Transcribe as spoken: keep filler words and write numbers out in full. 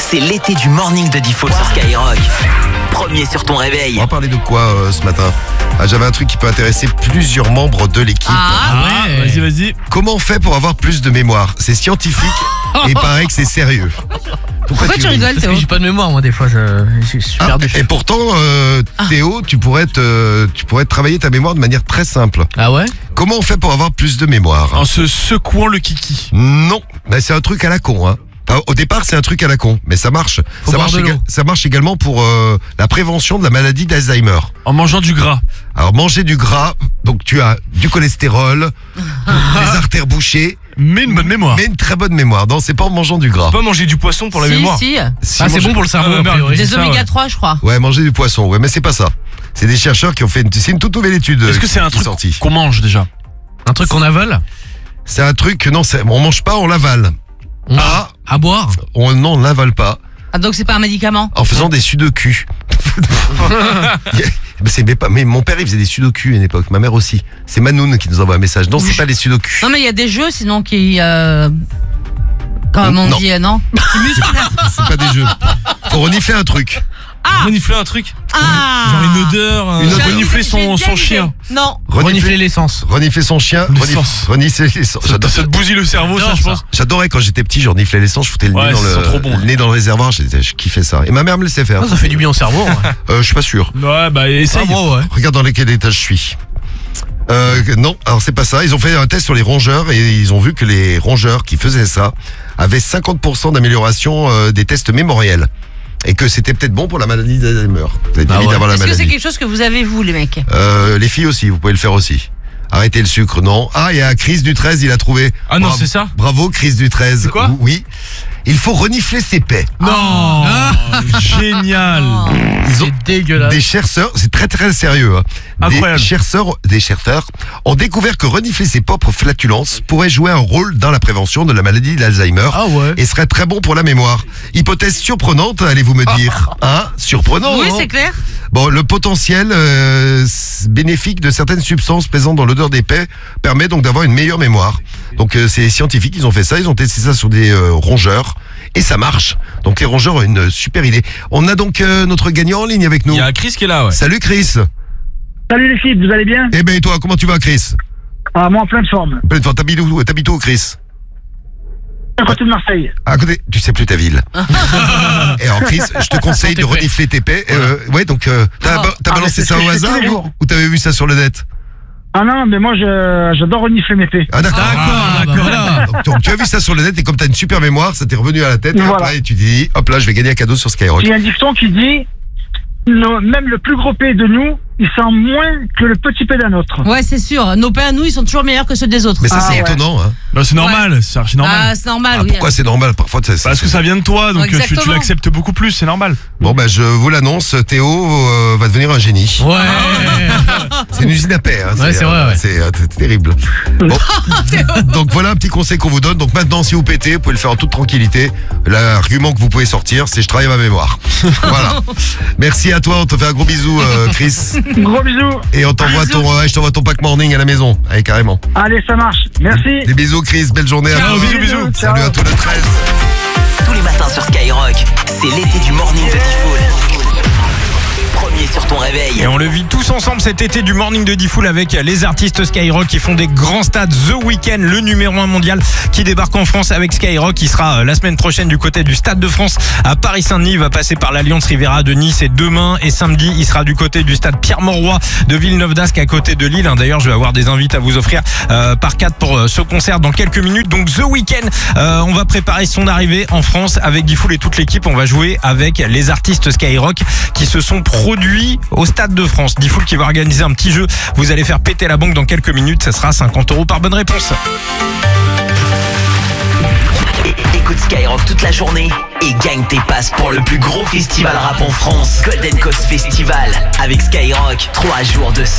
c'est l'été du morning de Diffoul sur Skyrock. Premier sur ton réveil. On va parler de quoi euh, ce matin? Ah, j'avais un truc qui peut intéresser plusieurs membres de l'équipe. Ah ouais, vas-y, vas-y. Comment on fait pour avoir plus de mémoire? C'est scientifique et il paraît que c'est sérieux. Pourquoi, Pourquoi tu rigoles, Parce Théo? que j'ai pas de mémoire, moi, des fois, je, je suis Ah, perdu. et pourtant, euh, Théo, tu pourrais, te, tu pourrais travailler ta mémoire de manière très simple. Ah ouais? Comment on fait pour avoir plus de mémoire? En se secouant le kiki. Non, mais c'est un truc à la con. Hein. Enfin, au départ, c'est un truc à la con, mais ça marche. Faut Ça boire marche, de l'eau. éga- ça marche également pour euh, la prévention de la maladie d'Alzheimer. En mangeant du gras. Alors, manger du gras, donc tu as du cholestérol, les artères bouchées, Mais une bonne mémoire. mais une très bonne mémoire. Non, c'est pas en mangeant du gras. Pas manger du poisson pour la si, mémoire. si. Si, Ah, c'est manger- bon pour le cerveau, Ah, a merde. priori. Des C'est ça, oméga ouais. trois, je crois. Ouais, manger du poisson. Ouais, mais c'est pas ça. C'est des chercheurs qui ont fait une, c'est une toute nouvelle étude. Est-ce euh, que c'est un qui est truc sortie. qu'on mange déjà? Un truc qu'on avale? C'est un truc, non, c'est- on mange pas, on l'avale. On- Ah, À boire? on, non, on l'avale pas. Ah, donc c'est pas un médicament? En faisant des sudoku. Mais, c'est, mais, pas, mais mon père il faisait des sudoku à une époque, ma mère aussi. C'est Manoun qui nous envoie un message. Non, c'est pas les sudoku. Non, mais il y a des jeux sinon qui. Euh... Comme on Non. dit, euh, non? C'est pas des jeux. Faut renifler un truc. Renifler un truc. Ah! Genre une odeur. euh, Une odeur. renifler J'ai son, bien son l'idée. chien. Non. Renifler l'essence. Renifler son chien. L'essence. renif- Renifler l'essence. Ça, J'adore- ça te bousille le cerveau, ça, J'adore je ça. pense. J'adorais quand j'étais petit, je reniflais l'essence, je foutais le, Ouais, nez, dans ça le, sent trop bon. le nez dans le réservoir, je, je kiffais ça. Et ma mère me laissait faire. Ah, ça fait du bien au cerveau. Ouais. Euh, je suis pas sûr. Ouais, bah essaye. Ah, moi, ouais. Regarde dans quel état je suis. Euh, non, alors c'est pas ça. Ils ont fait un test sur les rongeurs et ils ont vu que les rongeurs qui faisaient ça avaient cinquante pour cent d'amélioration euh, des tests mémoriels. Et que c'était peut-être bon pour la maladie d'Alzheimer. Vous avez Ah envie ouais. d'avoir la Est-ce que c'est maladie. quelque chose que vous avez, vous, les mecs? Euh, les filles aussi, vous pouvez le faire aussi. Arrêtez le sucre, non. Ah, il y a Chris du treize, il a trouvé. Ah non, Bravo- c'est ça? Bravo, Chris du treize. C'est quoi? Oui. Il faut renifler ses paix. Non. Génial. Oh. Ils ont C'est dégueulasse. des chercheurs, c'est très très sérieux. Hein. Incroyable. Des chercheurs, des chercheurs ont découvert que renifler ses propres flatulences pourrait jouer un rôle dans la prévention de la maladie d'Alzheimer. Ah ouais. Et serait très bon pour la mémoire. Hypothèse surprenante, allez-vous me dire. Hein? Surprenant. Oui, hein c'est clair. Bon, le potentiel euh, s- bénéfique de certaines substances présentes dans l'odeur des paix permet donc d'avoir une meilleure mémoire. Donc euh, c'est scientifique, ils ont fait ça, ils ont testé ça sur des euh, rongeurs et ça marche. Donc les rongeurs ont une super idée. On a donc euh, notre gagnant en ligne avec nous. Il y a Chris qui est là, ouais. Salut Chris. Salut les filles, vous allez bien? Eh ben et toi, comment tu vas Chris? Ah, moi en pleine forme. Pleine forme. T'habites où, t'habites où Chris? À côté de Marseille. À côté, tu sais plus ta ville. Et alors Chris, je te conseille de renifler tes paix. Euh, ouais, donc euh, t'as, Oh. ba- t'as Ah, balancé mais c'est ça ce que au je fais hasard tous les ou, jours. ou t'avais vu ça sur le net? Ah non, mais moi je, j'adore renifler mes paix. Ah d'accord. Ah, bah voilà. Donc, donc, tu as vu ça sur le net et comme tu as une super mémoire, ça t'est revenu à la tête et, hop Voilà. là, et tu t'es dit, hop là, je vais gagner un cadeau sur Skyrock. Il y a un dicton qui dit nos- même le plus gros paix de nous, il sent moins que le petit paix d'un autre. Ouais, c'est sûr. Nos pains à nous, ils sont toujours meilleurs que ceux des autres. Mais ça Ah, c'est ouais. étonnant. Hein. Bah, c'est normal, c'est archi normal. Ah, c'est normal, Ah, oui. pourquoi c'est normal parfois ça- ça- Parce que ça vient de toi, donc euh, tu, tu Exactement. l'acceptes beaucoup plus, c'est normal. Bon bah je vous l'annonce, Théo euh, va devenir un génie. Ouais. C'est une usine à paix. Hein. Ouais, c'est vrai, ouais. C'est euh, c'est terrible. Bon. Donc voilà un petit conseil qu'on vous donne. Donc maintenant si vous pétez, vous pouvez le faire en toute tranquillité. L'argument que vous pouvez sortir, c'est je travaille ma mémoire. Voilà. Merci à toi, on te fait un gros bisou euh, Chris. Gros bisous. Et on t'envoie Bisous. ton, euh, je t'envoie ton pack morning à la maison. Allez carrément. Allez, ça marche. Merci. Des bisous Chris, belle journée à Ciao, toi. bisous, bisous. Ciao. Salut à toi le treize. Tous les matins sur Skyrock, c'est l'été du morning de Diffoul. Premier sur ton réveil. Et on le vit tous ensemble cet été du Morning de Diffoul avec les artistes Skyrock qui font des grands stades. The Weeknd, le numéro un mondial qui débarque en France avec Skyrock, qui sera la semaine prochaine du côté du Stade de France à Paris-Saint-Denis. Il va passer par l'Alliance Riviera de Nice et demain et samedi il sera du côté du Stade Pierre-Mauroy de Villeneuve-d'Ascq à côté de Lille. D'ailleurs je vais avoir des invités à vous offrir euh, par quatre pour euh, ce concert dans quelques minutes. Donc The Weeknd, euh, on va préparer son arrivée en France avec Diffoul et toute l'équipe. On va jouer avec les artistes Skyrock qui se sont produits au Stade de France. Diffoul qui va organiser un petit jeu. Vous allez faire péter la banque dans quelques minutes. Ça sera cinquante euros par bonne réponse. Et- Écoute Skyrock toute la journée et gagne tes passes pour le plus gros festival rap en France. Golden Coast Festival avec Skyrock. Trois jours de